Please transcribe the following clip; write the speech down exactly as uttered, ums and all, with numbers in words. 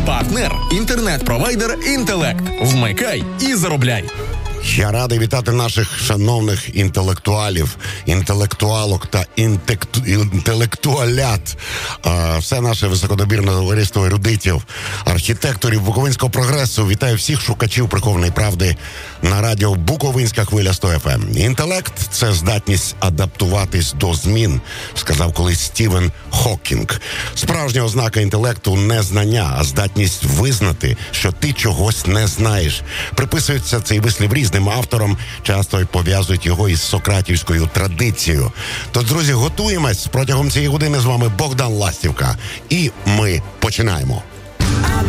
Партнер – інтернет-провайдер «Інтелект». Вмикай і заробляй. Я радий вітати наших шановних інтелектуалів, інтелектуалок та інтекту... інтелектуалят. А, все наше високодобірне товариство ерудитів, архітекторів буковинського прогресу. Вітаю всіх шукачів прихованої правди на радіо Буковинська хвиля сто еф ем. Інтелект – це здатність адаптуватись до змін, сказав колись Стівен Хокінг. Справжня ознака інтелекту – не знання, а здатність визнати, що ти чогось не знаєш. Приписується цей вислів різним авторам, часто й пов'язують його із сократівською традицією. Тож, друзі, готуємось. Протягом цієї години з вами Богдан Ластівка. І ми починаємо.